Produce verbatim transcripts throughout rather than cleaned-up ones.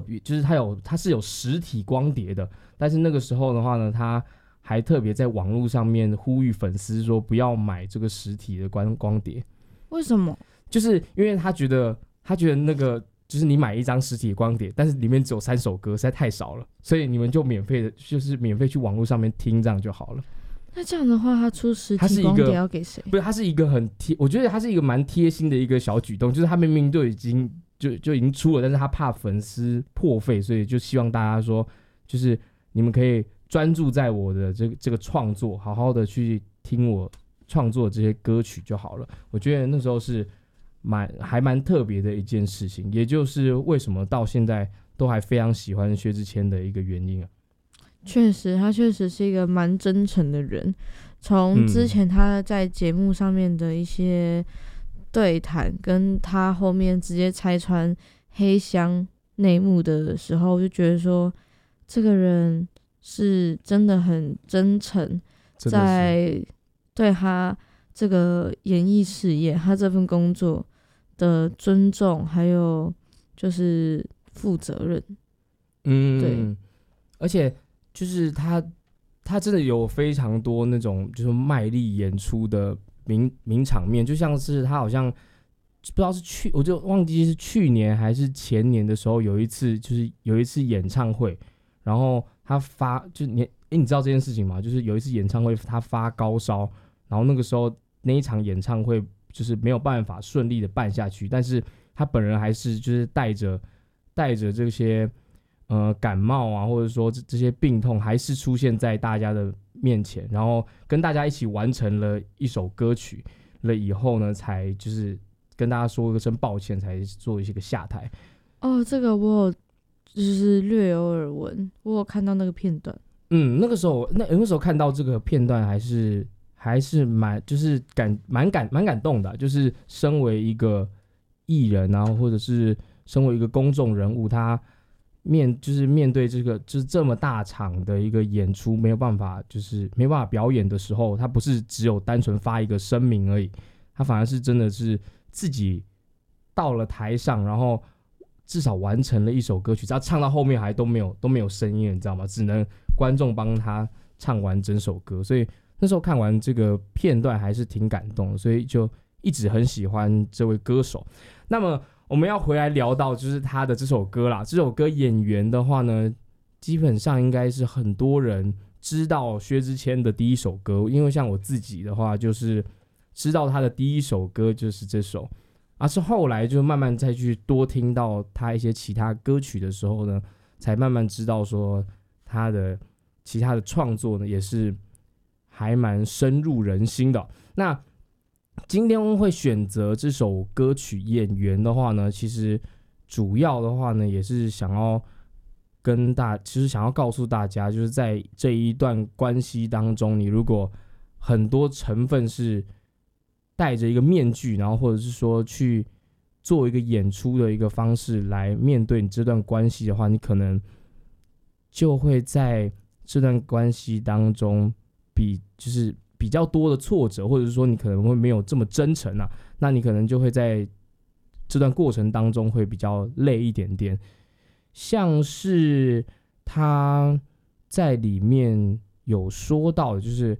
别，就是它有它是有实体光碟的，但是那个时候的话呢，他还特别在网络上面呼吁粉丝说不要买这个实体的光光碟。 为什么？ 就是因为他觉得他觉得那个就是你买一张实体的光碟，但是里面只有三首歌，实在太少了，所以你们就免费的，就是免费去网络上面听这样就好了。 那这样的话，他出实体光碟要给谁？ 不是，他是一个很贴，我觉得他是一个蛮贴心的一个小举动，就是他明明就已经就就已经出了，但是他怕粉丝破费，所以就希望大家说，就是你们可以专注在我的这个这个创作，好好的去听我创作这些歌曲就好了。我觉得那时候是蛮还蛮特别的一件事情，也就是为什么到现在都还非常喜欢薛之谦的一个原因啊。 确实，他确实是一个蛮真诚的人。从之前他在节目上面的一些对谈，嗯、跟他后面直接拆穿黑箱内幕的时候，我就觉得说，这个人是真的很真诚，在对他这个演艺事业、他这份工作的尊重，还有就是负责任。 嗯， 对， 而且。就是他，他真的有非常多那种就是卖力演出的名名场面，就像是他好像不知道是去，我就忘记是去年还是前年的时候，有一次就是有一次演唱会，然后他发就你哎你知道这件事情吗？就是有一次演唱会他发高烧，然后那个时候那一场演唱会就是没有办法顺利的办下去，但是他本人还是就是带着带着这些。呃，感冒啊，或者说 这, 这些病痛还是出现在大家的面前，然后跟大家一起完成了一首歌曲了以后呢，才就是跟大家说一声抱歉，才做一些个下台。 哦，这个我有就是略有耳闻，我有看到那个片段。 嗯，那个时候那那时候看到这个片段还是还是蛮就是感蛮感蛮感动的，就是身为一个艺人啊，或者是身为一个公众人物，他。面就是面对这个就是这么大场的一个演出，没有办法就是没办法表演的时候，他不是只有单纯发一个声明而已，他反而是真的是自己到了台上，然后至少完成了一首歌曲，只要唱到后面还都没有都没有声音，你知道吗？只能观众帮他唱完整首歌，所以那时候看完这个片段还是挺感动的，所以就一直很喜欢这位歌手。那么我们要回来聊到就是他的这首歌啦，这首歌演员的话呢，基本上应该是很多人知道薛之谦的第一首歌，因为像我自己的话，就是知道他的第一首歌就是这首，而是后来就慢慢再去多听到他一些其他歌曲的时候呢，才慢慢知道说他的其他的创作呢也是还蛮深入人心的。那今天会选择这首歌曲演员的话呢，其实主要的话呢，也是想要跟大，其实想要告诉大家，就是在这一段关系当中，你如果很多成分是戴着一个面具，然后或者是说去做一个演出的一个方式来面对你这段关系的话，你可能就会在这段关系当中比就是比较多的挫折，或者是说你可能会没有这么真诚啊，那你可能就会在这段过程当中会比较累一点点。像是他在里面有说到的，就是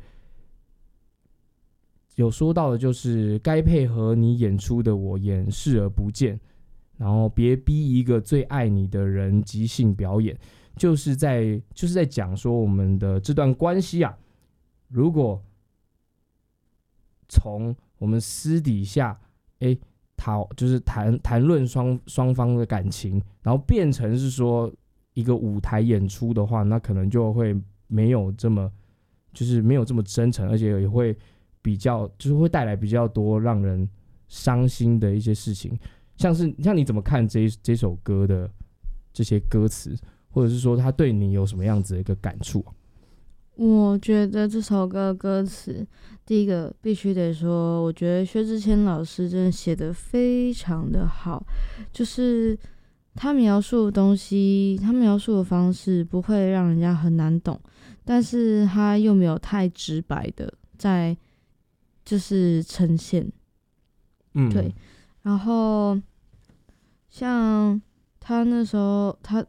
有说到的就是该配合你演出的我演视而不见，然后别逼一个最爱你的人即兴表演，就是在就是在讲说我们的这段关系啊，如果从我们私底下哎讨就是谈谈论双双方的感情，然后变成是说一个舞台演出的话，那可能就会没有这么就是没有这么真诚，而且也会比较就是会带来比较多让人伤心的一些事情。像是像你怎么看这这首歌的这些歌词，或者是说它对你有什么样子的一个感触？ 我觉得这首歌歌词，第一个必须得说，我觉得薛之谦老师真的写得非常的好，就是他描述的东西，他描述的方式不会让人家很难懂，但是他又没有太直白的在就是呈现，嗯，对。然后像他那时候，他